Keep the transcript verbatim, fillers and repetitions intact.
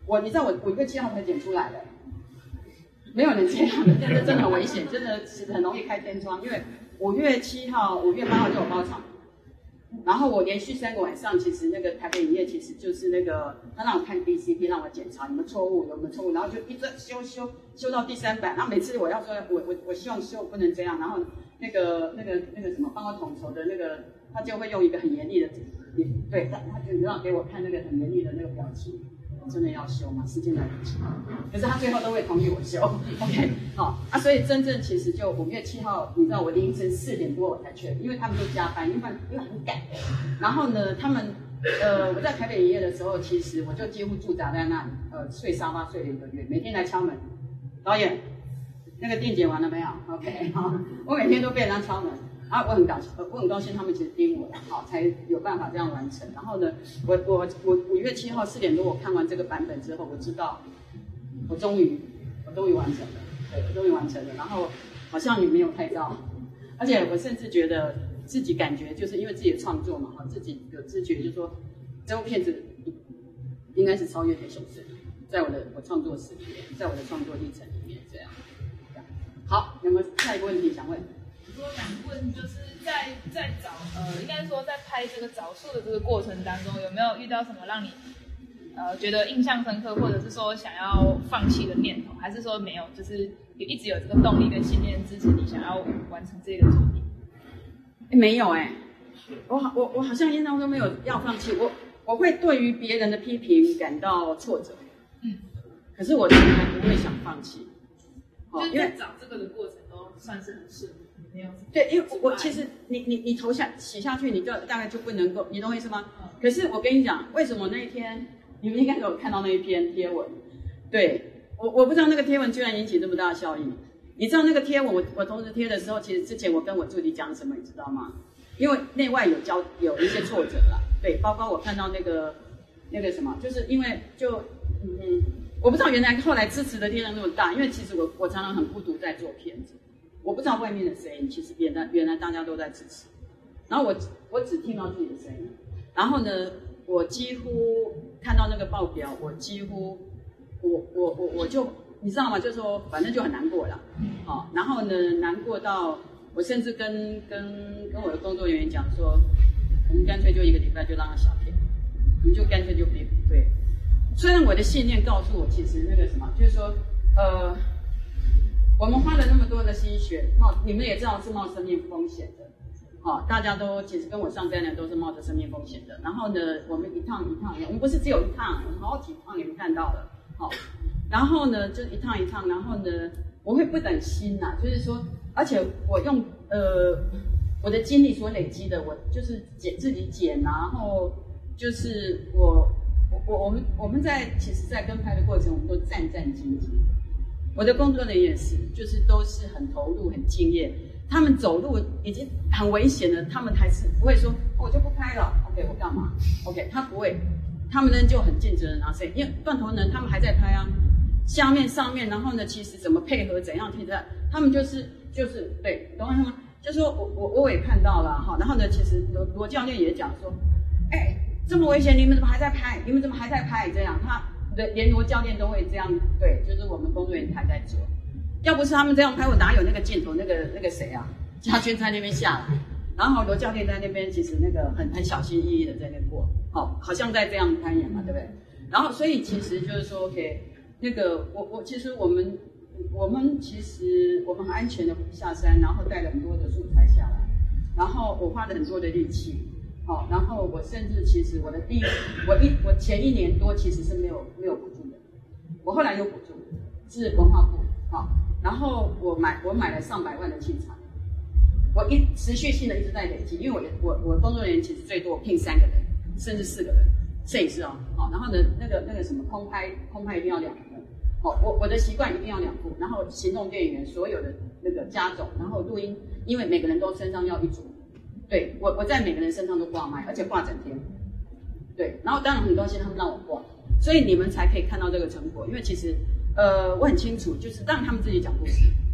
我你知道我我一月七号才剪出来的，没有人这样的，真的真的很危险，真的是很容易开天窗，因为五月七号、五月八号就有包场。然后我连续三个晚上，其实那个台北营业其实就是那个他让我看 B C P， 让我检查有没有错误，有没有错误，然后就一直修修修到第三版。然后每次我要说，我我我希望修不能这样，然后那个那个那个什么帮我统筹的那个，他就会用一个很严厉的，对，他他就让给我看那个很严厉的那个表情。真的要修吗？时间来不及，可是他最后都会同意我修。OK， 好啊，所以真正其实就五月七号，你知道我凌晨四点多我才去，因为他们都加班，因为因为很赶。然后呢，他们呃我在台北营业的时候，其实我就几乎驻扎在那里，呃睡沙发睡了一个月，每天来敲门，导演那个电剪完了没有 ？OK， 好，我每天都被人家敲门。啊，我很高兴，我很高兴他们其实盯我，好才有办法这样完成。然后呢，我我我五月七号四点多我看完这个版本之后，我知道我终于我终于完成了，对，我终于完成了。然后好像也没有拍照，而且我甚至觉得自己感觉就是因为自己的创作嘛，哈，自己有知觉，就是说这部片子应该是超越美雄士，在我的我创作史里面，在我的创作历程里面这样。好，有没有下一个问题想问？ 我想问，就是在在找呃，应该说在拍这个找素的这个过程当中，有没有遇到什么让你呃觉得印象深刻，或者是说想要放弃的念头，还是说没有，就是一直有这个动力跟信念支持你想要完成这个作品？ 欸、没有哎、欸，我好我我好像印象中没有要放弃，我我会对于别人的批评感到挫折，嗯，可是我从来不会想放弃， 哦，因为找这个的过程都算是很顺利。没有对，因为我其实你你你投下洗下去，你就大概就不能够，你懂我意思吗？嗯、可是我跟你讲，为什么那一天你们应该有看到那一篇贴文？对我我不知道那个贴文居然引起这么大的效应。你知道那个贴文我我同时贴的时候，其实之前我跟我助理讲什么，你知道吗？因为内外有交有一些挫折啦，对，包括我看到那个那个什么，就是因为就嗯，我不知道原来后来支持的力量那么大，因为其实我我常常很孤独在做片子。我不知道外面的声音，其实原来原来大家都在支持，然后我我只听到自己的声音，然后呢，我几乎看到那个报表，我几乎我我我我就你知道吗？就说反正就很难过了，好、哦，然后呢，难过到我甚至跟跟跟我的工作人员讲说，我们干脆就一个礼拜就让他小片，我们就干脆就别对。虽然我的信念告诉我，其实那个什么，就是说呃。我们花了那么多的心血，冒你们也知道是冒生命风险的，好、哦，大家都其实跟我上班的都是冒着生命风险的。然后呢，我们一趟一趟，我们不是只有一趟，我们好几趟，你们看到了，好、哦，然后呢就一趟一趟，然后呢我会不等心呐、啊，就是说，而且我用呃我的经历所累积的，我就是剪自己剪，然后就是我我我我们我们在其实，在跟拍的过程，我们都战战兢兢。我的工作人员也是，就是都是很投入、很敬业。他们走路已经很危险了，他们还是不会说、哦、我就不拍了 ，OK， 我干嘛 ？OK， 他不会，他们呢就很尽责的拿谁，因为断头人他们还在拍啊，下面、上面，然后呢，其实怎么配合、怎样替代，他们就是就是对，懂我意思吗？就说我我我也看到了哈，然后呢，其实罗罗教练也讲说，哎，这么危险，你们怎么还在拍？你们怎么还在拍？这样他。对，连罗教练都会这样，对，就是我们工作人员还在做。要不是他们这样拍，我哪有那个镜头？那个那个谁啊，嘉轩在那边下来，然后罗教练在那边，其实那个很很小心翼翼的在那过，好、哦，好像在这样攀岩嘛，对不对？然后所以其实就是说 ，OK， 那个我我其实我们我们其实我们很安全的下山，然后带了很多的素材下来，然后我花了很多的力气。好，然后我甚至其实我的第一，我一我前一年多其实是没有没有补助的，我后来有补助，是文化部，好，然后我买我买了上百万的器材，我一持续性的一直在累积，因为我的我我工作人员其实最多聘三个人，甚至四个人，摄影师哦，好，然后呢那个那个什么空拍空拍一定要两个，好，我我的习惯一定要两部，然后行动电源所有的那个加总，然后录音，因为每个人都身上要一组。对我，我在每个人身上都挂麦，而且挂整天。对，然后当然很高兴他们让我挂，所以你们才可以看到这个成果。因为其实，呃，我很清楚，就是让他们自己讲故事。